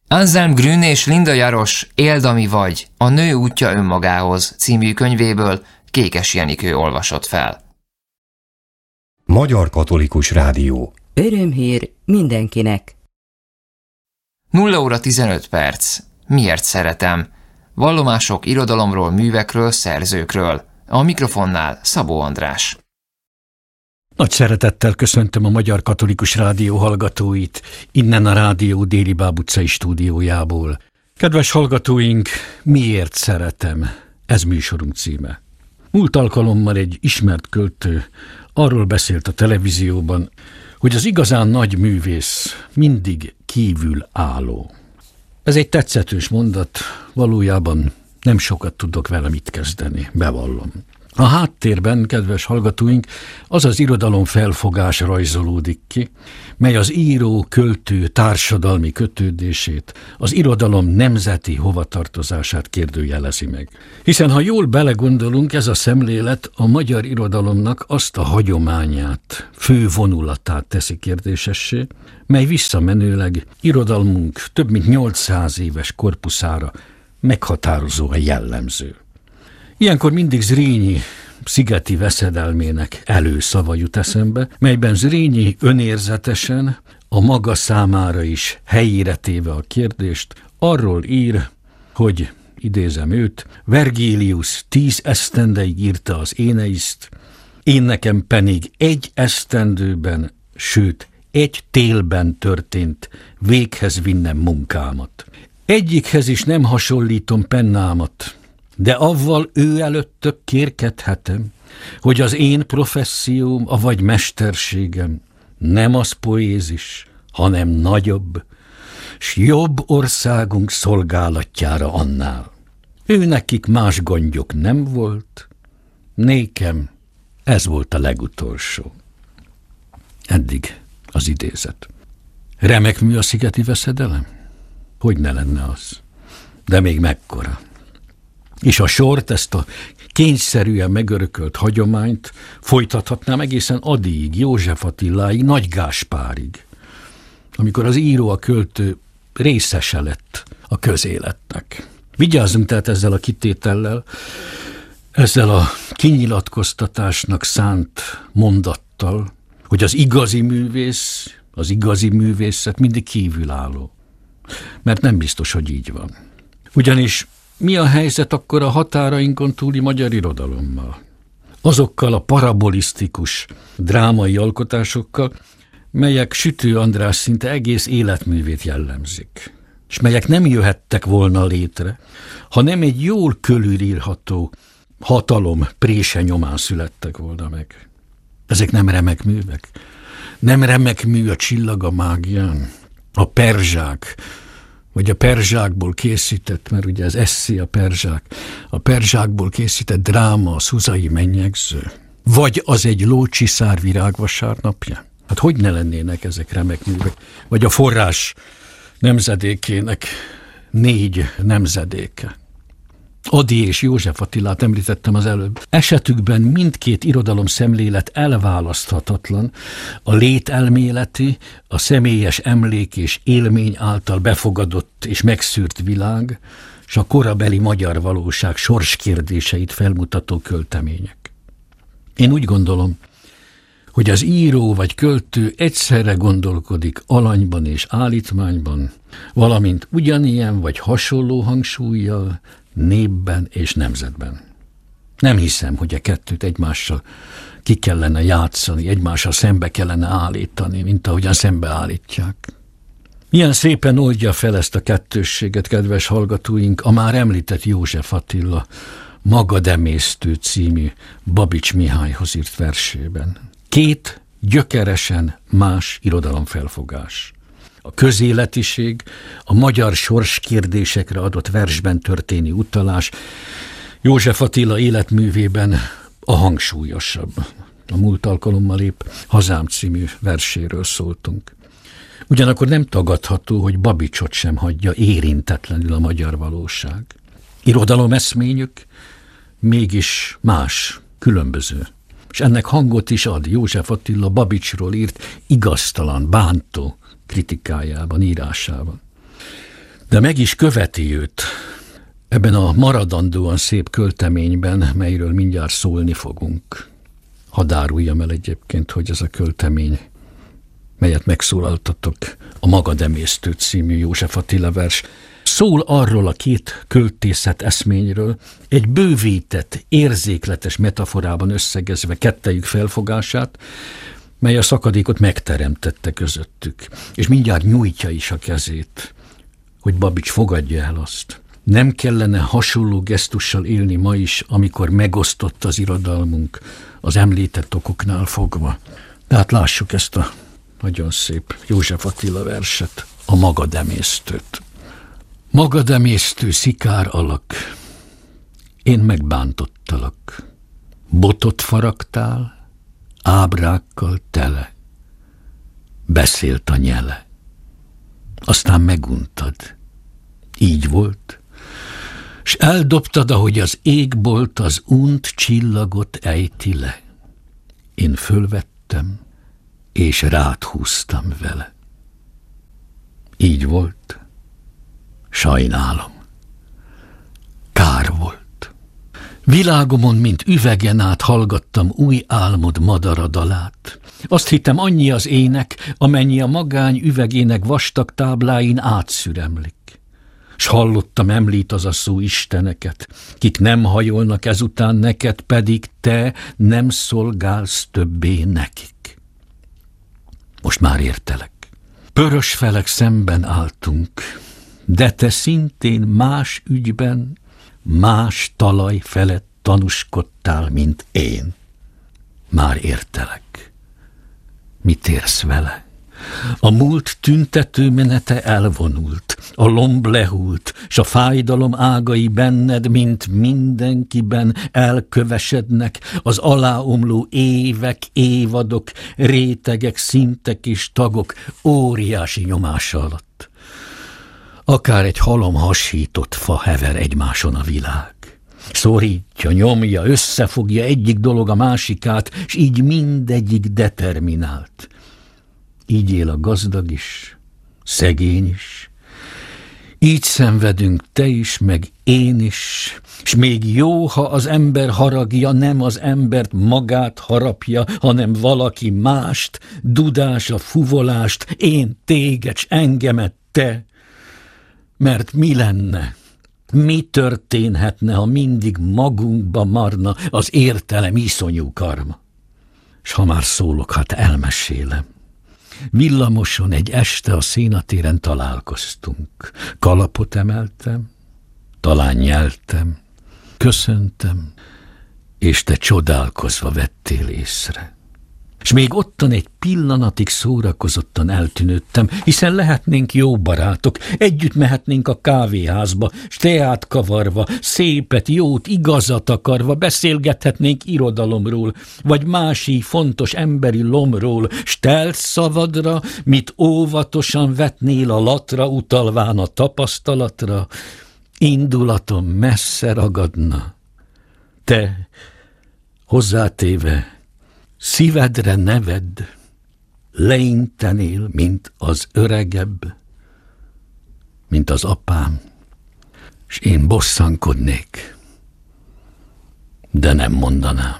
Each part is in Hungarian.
Anselm Grün és Linda Jarosz Éld, ami vagy, a nő útja önmagához című könyvéből Kékes Jenikő olvasott fel. Magyar Katolikus Rádió. Örömhír mindenkinek. 0 óra 15 perc. Miért szeretem? Vallomások irodalomról, művekről, szerzőkről. A mikrofonnál Szabó András. Nagy szeretettel köszöntöm a Magyar Katolikus Rádió hallgatóit, innen a rádió Déli Báb utcai stúdiójából. Kedves hallgatóink, miért szeretem? Ez műsorunk címe. Múlt alkalommal egy ismert költő arról beszélt a televízióban, hogy az igazán nagy művész mindig kívül álló. Ez egy tetszetős mondat, valójában nem sokat tudok vele mit kezdeni, bevallom. A háttérben, kedves hallgatóink, az az irodalom felfogás rajzolódik ki, mely az író-költő társadalmi kötődését, az irodalom nemzeti hovatartozását kérdőjelezi meg. Hiszen ha jól belegondolunk, ez a szemlélet a magyar irodalomnak azt a hagyományát, fő vonulatát teszi kérdésessé, mely visszamenőleg irodalmunk több mint 800 éves korpuszára meghatározóan jellemző. Ilyenkor mindig Zrínyi szigeti veszedelmének előszava jut eszembe, melyben Zrínyi önérzetesen, a maga számára is helyére téve a kérdést, arról ír, hogy, idézem őt, Vergilius 10 esztendeig írta az Éneiszt, én nekem pedig 1 esztendőben, sőt, 1 télben történt véghez vinnem munkámat. Egyikhez is nem hasonlítom pennámat, de avval ő előttök kérkedhetem, hogy az én professzióm, avagy mesterségem nem az poézis, hanem nagyobb, s jobb országunk szolgálatjára annál. Ő nekik más gondjuk nem volt, nékem ez volt a legutolsó. Eddig az idézet. Remek mű a szigeti veszedelem? Hogy ne lenne az? De még mekkora? És a sort, ezt a kényszerűen megörökölt hagyományt folytathatnám egészen addig, József Attiláig, Nagy Gáspárig, amikor az író, a költő részese lett a közéletnek. Vigyázzunk tehát ezzel a kitétellel, ezzel a kinyilatkoztatásnak szánt mondattal, hogy az igazi művész, az igazi művészet mindig kívülálló. Mert nem biztos, hogy így van. Ugyanis mi a helyzet akkor a határainkon túli magyar irodalommal? Azokkal a parabolisztikus drámai alkotásokkal, melyek Sütő András szinte egész életművét jellemzik, és melyek nem jöhettek volna létre, ha nem egy jól körülírható hatalom prése nyomán születtek volna meg. Ezek nem remek művek. Nem remek mű a Csillag a mágián, a Perzsák, vagy a Perzsákból készített, mert ugye ez esszé a Perzsákból készített dráma, a Szuzai mennyegző, vagy az egy Lócsiszár virágvasárnapja. Hát hogy ne lennének ezek remek művek? Vagy a Forrás nemzedékének 4 nemzedéke. Ady és József Attilát említettem az előbb. Esetükben mindkét irodalom szemlélet elválaszthatatlan, a lételméleti, a személyes emlék és élmény által befogadott és megszűrt világ, és a korabeli magyar valóság sorskérdéseit felmutató költemények. Én úgy gondolom, hogy az író vagy költő egyszerre gondolkodik alanyban és állítmányban, valamint ugyanilyen vagy hasonló hangsúllyal, népben és nemzetben. Nem hiszem, hogy a kettőt egymással ki kellene játszani, egymással szembe kellene állítani, mint ahogyan szembeállítják. Milyen szépen oldja fel ezt a kettősséget, kedves hallgatóink, a már említett József Attila Magademésztő című Babics Mihályhoz írt versében. 2 gyökeresen más irodalomfelfogás. A közéletiség, a magyar sorskérdésekre adott versben történő utalás József Attila életművében a hangsúlyosabb. A múlt alkalommal épp Hazám című verséről szóltunk. Ugyanakkor nem tagadható, hogy Babicsot sem hagyja érintetlenül a magyar valóság. Irodalomeszményük mégis más, különböző. És ennek hangot is ad József Attila Babicsról írt igaztalan, bántó kritikájában, írásában. De meg is követi őt ebben a maradandóan szép költeményben, melyről mindjárt szólni fogunk. Hadd áruljam el egyébként, hogy ez a költemény, melyet megszólaltatok, a Magad emésztő című József Attila vers, szól arról a két költészet eszményről, egy bővített, érzékletes metaforában összegezve kettejük felfogását, mely a szakadékot megteremtette közöttük, és mindjárt nyújtja is a kezét, hogy Babics fogadja el azt. Nem kellene hasonló gesztussal élni ma is, amikor megosztott az irodalmunk az említett okoknál fogva. De hát lássuk ezt a nagyon szép József Attila verset, a Magad emésztőt. Magad emésztő szikár alak, én megbántottalak. Botot faragtál, ábrákkal tele. Beszélt a nyele. Aztán meguntad. Így volt. S eldobtad, ahogy az égbolt az unt csillagot ejti le. Én fölvettem, és rád húztam vele. Így volt. Sajnálom. Kár volt. Világomon, mint üvegen át hallgattam új álmod madaradalát. Azt hittem, annyi az ének, amennyi a magány üvegének vastag tábláin átszüremlik. S hallottam, említ az a szó isteneket, kik nem hajolnak ezután neked, pedig te nem szolgálsz többé nekik. Most már értelek. Pörös felek szemben álltunk, de te szintén más ügyben, más talaj felett tanúskodtál, mint én. Már értelek. Mit érsz vele? A múlt tüntető menete elvonult, a lomb lehult, s a fájdalom ágai benned, mint mindenkiben elkövesednek az aláomló évek, évadok, rétegek, szintek és tagok óriási nyomása alatt. Akár egy halom hasított fa hever egymáson a világ. Szorítja, nyomja, összefogja egyik dolog a másikát, s így mindegyik determinált. Így él a gazdag is, szegény is. Így szenvedünk te is, meg én is, s még jó, ha az ember haragja nem az embert magát harapja, hanem valaki mást, dudás a fuvolást, én téged, s engemet te. Mert mi lenne, mi történhetne, ha mindig magunkba marna az értelem iszonyú karma? S ha már szólok, hát elmesélem. Villamoson egy este a Szénatéren találkoztunk. Kalapot emeltem, talán nyeltem, köszöntem, és te csodálkozva vettél észre. S még ottan egy pillanatig szórakozottan eltűnődtem, hiszen lehetnénk jó barátok, együtt mehetnénk a kávéházba, s teát kavarva, szépet, jót, igazat akarva beszélgethetnénk irodalomról, vagy másik fontos emberi lomról, s telt szavadra, mit óvatosan vetnél a latra, utalván a tapasztalatra, indulatom messze ragadna. Te, hozzátéve, szívedre neved, leintenél, mint az öregebb, mint az apám, s én bosszankodnék, de nem mondanám.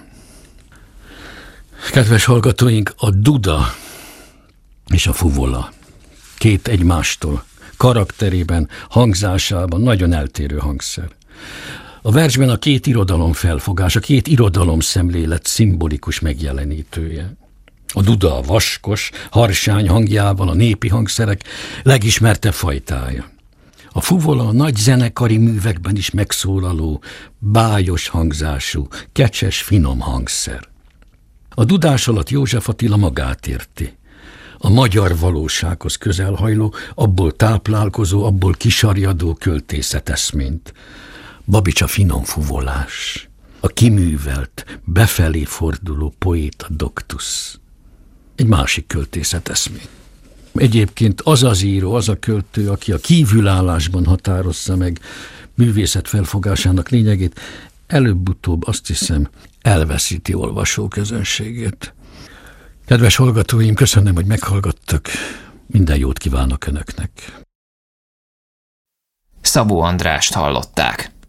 Kedves hallgatóink, a duda és a fuvola két egymástól karakterében, hangzásában nagyon eltérő hangszer. A versben a két irodalom felfogás, a két irodalom szemlélet szimbolikus megjelenítője. A duda a vaskos, harsány hangjával a népi hangszerek legismertebb fajtája. A fuvola a nagy zenekari művekben is megszólaló, bájos hangzású, kecses, finom hangszer. A dudás alatt József Attila magát érti. A magyar valósághoz közelhajló, abból táplálkozó, abból kisarjadó költészeteszményt. Babics a finom fuvolás, a kiművelt, befelé forduló poéta doktusz. Egy másik költészeteszmény. Egyébként az az író, az a költő, aki a kívülállásban határozza meg művészet felfogásának lényegét, előbb-utóbb azt hiszem elveszíti olvasóközönségét. Kedves hallgatóim, köszönöm, hogy meghallgattak. Minden jót kívánok Önöknek. Szabó Andrást hallották.